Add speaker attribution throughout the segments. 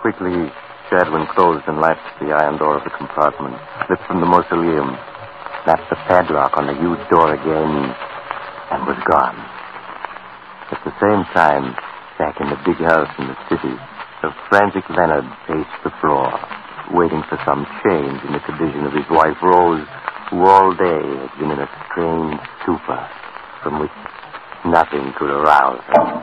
Speaker 1: Quickly, Chadwin closed and latched the iron door of the compartment, slipped from the mausoleum, snapped the padlock on the huge door again, and was gone. At the same time, back in the big house in the city, the frantic Leonard paced the floor, waiting for some change in the condition of his wife, Rose, who all day had been in a strange stupor from which nothing could arouse her.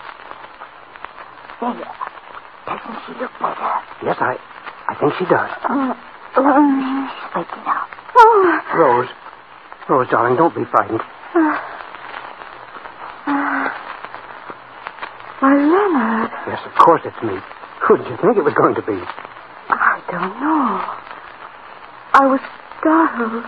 Speaker 2: There. Doesn't she look better?
Speaker 3: Yes, I think she does.
Speaker 2: She's waking up.
Speaker 3: Rose, darling, don't be frightened.
Speaker 2: Why, Leonard.
Speaker 3: Yes, of course it's me. Who did you think it was going to be?
Speaker 2: I don't know. I was startled.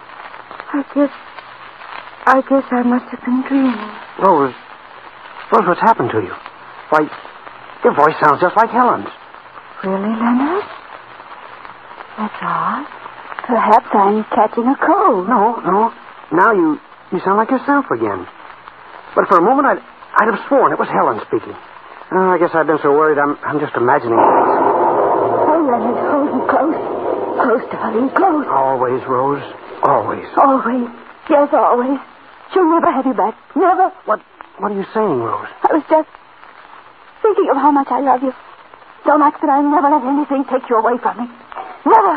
Speaker 2: I guess I must have been dreaming.
Speaker 3: Rose, what's happened to you? Why, your voice sounds just like Helen's.
Speaker 2: Really, Leonard? That's odd. Perhaps I'm catching a cold.
Speaker 3: No. Now you sound like yourself again. But for a moment, I'd have sworn it was Helen speaking. I guess I've been so worried I'm just imagining things.
Speaker 2: Oh, Leonard, hold me close. Close, darling, close.
Speaker 3: Always, Rose. Always.
Speaker 2: Always. Yes, always. She'll never have you back. Never.
Speaker 3: What are you saying, Rose?
Speaker 2: I was just thinking of how much I love you. So much that I'll never let anything take you away from me. Never.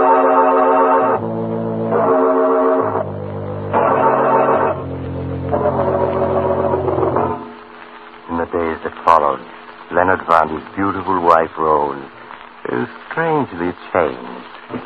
Speaker 1: In the days that followed, Leonard found his beautiful wife, Rose, strangely changed.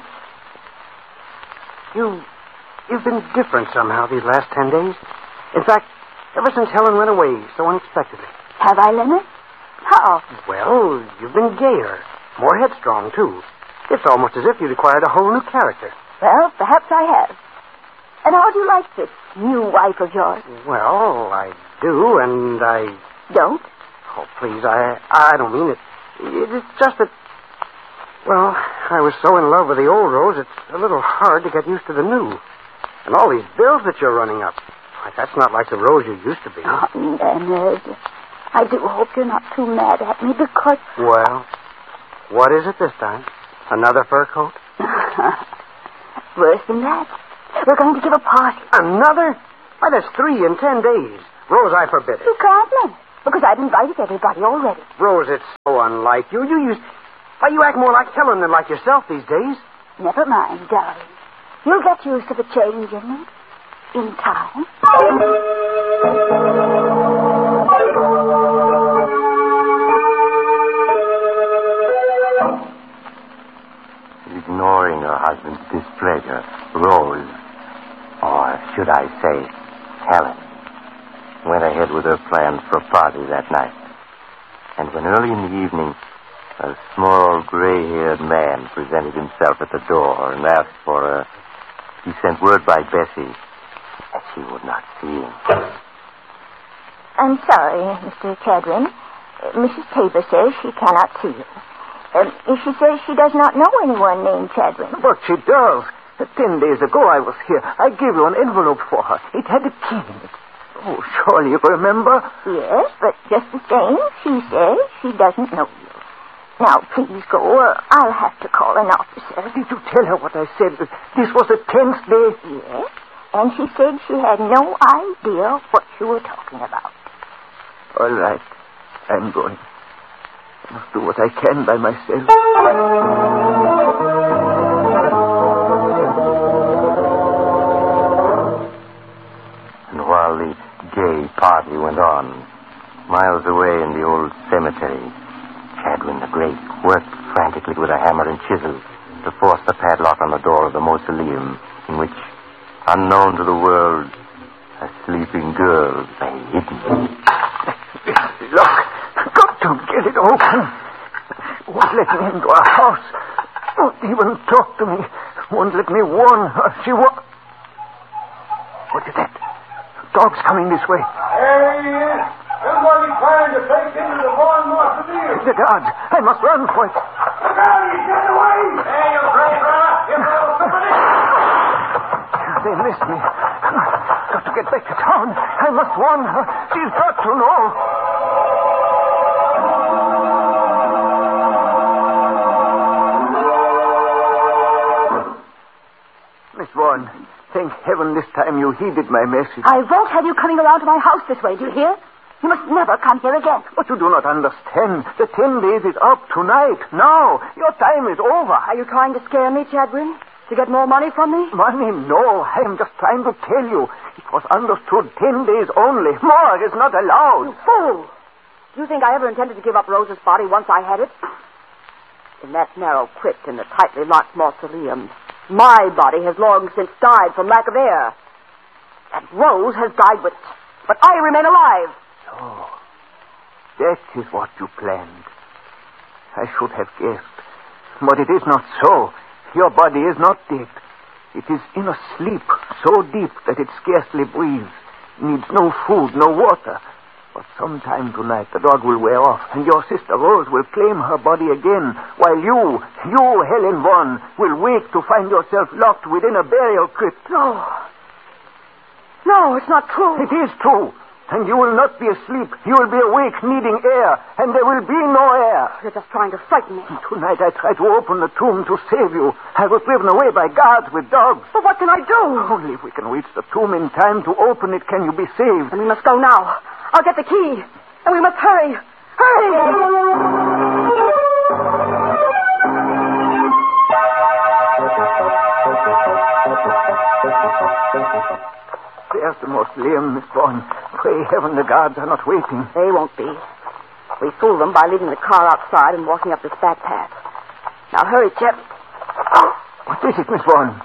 Speaker 3: You've been different somehow these last 10 days. In fact, ever since Helen went away so unexpectedly.
Speaker 2: Have I, Leonard? How?
Speaker 3: Well, you've been gayer, more headstrong, too. It's almost as if you'd acquired a whole new character.
Speaker 2: Well, perhaps I have. And how do you like this new wife of yours?
Speaker 3: Well, I do, and I...
Speaker 2: Don't?
Speaker 3: Oh, please, I don't mean it. It's just that... Well, I was so in love with the old Rose, it's a little hard to get used to the new. And all these bills that you're running up. Why, that's not like the Rose you used to be.
Speaker 2: Oh, Leonard, I do hope you're not too mad at me because...
Speaker 3: Well, what is it this time? Another fur coat?
Speaker 2: Worse than that. We're going to give a party.
Speaker 3: Another? Why, that's 3 in 10 days. Rose, I forbid it.
Speaker 2: You can't, Leonard, because I've invited everybody already.
Speaker 3: Rose, it's so unlike you. Why, you act more like Helen than like yourself these days.
Speaker 2: Never mind, darling. You'll get used to the change in me. In time.
Speaker 1: Ignoring her husband's displeasure, Rose, or should I say, Helen, went ahead with her plans for a party that night. And when early in the evening, a small, gray-haired man presented himself at the door and asked for her, he sent word by Bessie that she would not see him.
Speaker 2: I'm sorry, Mr. Chadwin. Mrs. Tabor says she cannot see you. She says she does not know anyone named Chadwin.
Speaker 4: But she does. 10 days ago I was here. I gave you an envelope for her. It had a key in it. Oh, surely you remember?
Speaker 2: Yes, but just the same, she says she doesn't know you. Now, please go, or I'll have to call an officer.
Speaker 4: Did you tell her what I said? This was the 10th day?
Speaker 2: Yes, and she said she had no idea what you were talking about.
Speaker 4: All right. I'm going. I must do what I can by myself.
Speaker 1: And while the gay party went on, miles away in the old cemetery, Chadwin the Great worked frantically with a hammer and chisel to force the padlock on the door of the mausoleum in which, unknown to the world, a sleeping girl lay hidden.
Speaker 4: Look, got to get it open. Won't let me into our house. Won't even talk to me. Won't let me warn her. She won't. What is that? Dog's coming this way.
Speaker 5: Hey, somebody trying to break into the barn mausoleum.
Speaker 4: The guards. I must run for it.
Speaker 5: Look out, he's getting away. Hey, you brave brother. You little somebody.
Speaker 4: They missed me. Got to get back to town. I must warn her. She's got to know. Vaughn. Thank heaven this time you heeded my message.
Speaker 2: I won't have you coming around to my house this way, do you hear? You must never come here again.
Speaker 4: But you do not understand. The 10 days is up tonight. Now. Your time is over.
Speaker 2: Are you trying to scare me, Chadwin? To get more money from me?
Speaker 4: Money? No. I am just trying to tell you. It was understood 10 days only. More is not allowed.
Speaker 2: You fool! Do you think I ever intended to give up Rose's body once I had it? In that narrow crypt in the tightly locked mausoleum, my body has long since died from lack of air. And Rose has died with it. But I remain alive.
Speaker 4: So, that is what you planned. I should have guessed. But it is not so. Your body is not dead. It is in a sleep so deep that it scarcely breathes. Needs no food, no water. But sometime tonight the dog will wear off, and your sister Rose will claim her body again, while you, Helen Vaughn, will wake to find yourself locked within a burial crypt.
Speaker 2: No. No, it's not true.
Speaker 4: It is true. And you will not be asleep. You will be awake, needing air, and there will be no air.
Speaker 2: You're just trying to frighten me.
Speaker 4: Tonight I tried to open the tomb to save you. I was driven away by guards with dogs.
Speaker 2: But what can I do?
Speaker 4: Only if we can reach the tomb in time to open it can you be saved.
Speaker 2: And we must go now. I'll get the key. And we must hurry. Hurry!
Speaker 4: There's the mausoleum, Miss Vaughn. Pray heaven the guards are not waiting.
Speaker 2: They won't be. We fooled them by leaving the car outside and walking up this back path. Now hurry, Chet.
Speaker 4: What is it, Miss Vaughn?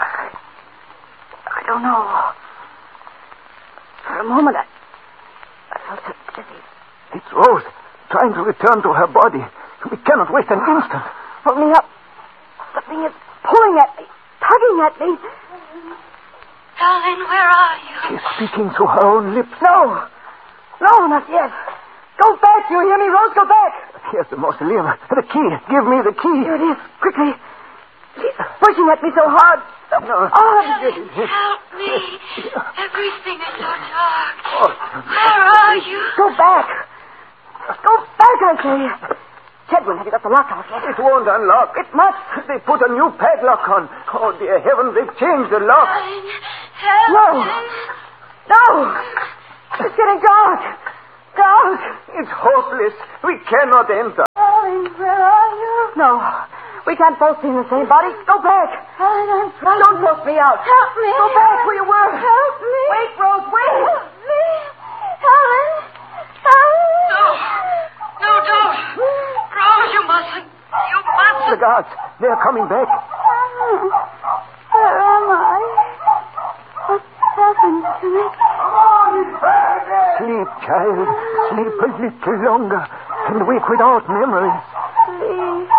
Speaker 2: I don't know. For a moment, I felt so dizzy.
Speaker 4: It's Rose, trying to return to her body. We cannot waste an instant.
Speaker 2: Hold me up. Something is pulling at me, tugging at me.
Speaker 6: Darling, where are you?
Speaker 4: She's speaking through her own lips.
Speaker 2: No, not yet. Go back, you hear me, Rose? Go back.
Speaker 4: Here's the mausoleum. The key. Give me the key.
Speaker 2: Here it is. Quickly. She's pushing at me so hard.
Speaker 4: No.
Speaker 6: Help me. Everything is so dark. Where are you?
Speaker 2: Go back. Go back, I say. Chadwin, have you got the lock out yet?
Speaker 4: It won't unlock.
Speaker 2: It must.
Speaker 4: They put a new padlock on. Oh, dear heavens, they've changed the lock.
Speaker 6: Darling, help
Speaker 2: No. It's getting dark. Dark.
Speaker 4: It's hopeless. We cannot enter.
Speaker 6: Darling, where are you?
Speaker 2: No. We can't both be in the same body. Go back.
Speaker 6: Darling, I'm frightened.
Speaker 2: Don't force me out.
Speaker 6: Help me.
Speaker 2: Go back where you were.
Speaker 6: Help me.
Speaker 2: Wait, Rose, wait.
Speaker 6: Help me. Helen. No, don't. Rose, you mustn't. You mustn't.
Speaker 4: The guards, they're coming back.
Speaker 6: Where am I? What's happened to me?
Speaker 4: Sleep, child. Sleep a little longer and wake without memories.
Speaker 6: Please.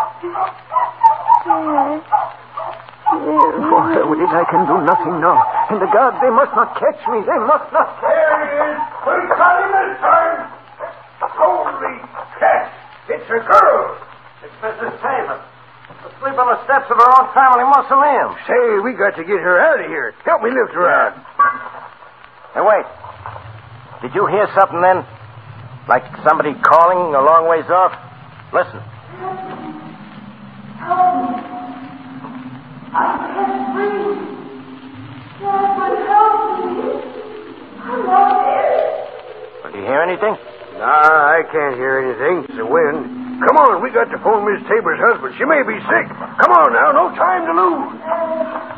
Speaker 6: Yes.
Speaker 4: For her will I can do nothing now. And the guards, they must not catch me. They must not.
Speaker 5: There he is. We got him this time. Holy cat. It's a girl.
Speaker 3: It's Mrs. Tabor. Asleep on the steps of her own family mausoleum.
Speaker 5: Say, we got to get her out of here. Help me lift her out.
Speaker 3: Hey, wait. Did you hear something then? Like somebody calling a long ways off? Listen.
Speaker 6: I can't breathe. Someone help me. I'm out here.
Speaker 3: Do you hear anything?
Speaker 5: Nah, I can't hear anything. It's the wind. Come on, we got to phone Miss Tabor's husband. She may be sick. Come on now, no time to lose.